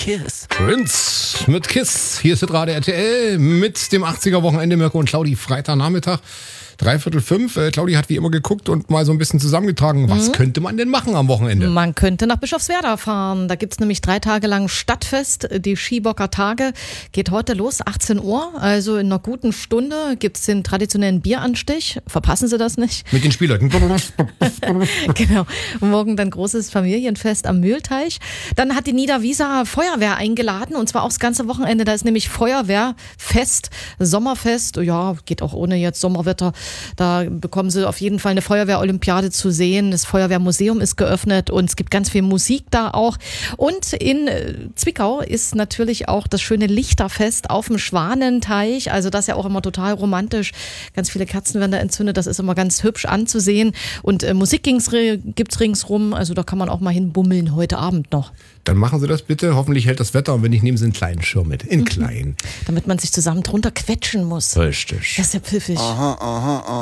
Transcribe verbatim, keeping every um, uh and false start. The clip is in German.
Kiss. Prince mit Kiss. Hier ist Radio R T L mit dem achtziger-Wochenende. Mirko und Claudi, Freitagnachmittag. Dreiviertel fünf. Äh, Claudi hat wie immer geguckt und mal so ein bisschen zusammengetragen. Was mhm. könnte man denn machen am Wochenende? Man könnte nach Bischofswerda fahren. Da gibt es nämlich drei Tage lang Stadtfest. Die Skibocker Tage geht heute los, achtzehn Uhr. Also in einer guten Stunde gibt es den traditionellen Bieranstich. Verpassen Sie das nicht. Mit den Spielleuten. Genau. Morgen dann großes Familienfest am Mühlteich. Dann hat die Niederwieser Feuerwehr eingeladen und zwar auch das ganze Wochenende. Da ist nämlich Feuerwehrfest, Sommerfest. Ja, geht auch ohne jetzt Sommerwetter. Da bekommen Sie auf jeden Fall eine Feuerwehr-Olympiade zu sehen. Das Feuerwehrmuseum ist geöffnet und es gibt ganz viel Musik da auch. Und in Zwickau ist natürlich auch das schöne Lichterfest auf dem Schwanenteich. Also das ist ja auch immer total romantisch. Ganz viele Kerzen werden da entzündet. Das ist immer ganz hübsch anzusehen. Und äh, Musik gibt es ringsrum. Also da kann man auch mal hinbummeln heute Abend noch. Dann machen Sie das bitte. Hoffentlich hält das Wetter. Und wenn nicht, nehmen Sie einen kleinen Schirm mit. In klein. Damit man sich zusammen drunter quetschen muss. Richtig. Das ist ja pfiffig. Aha, aha.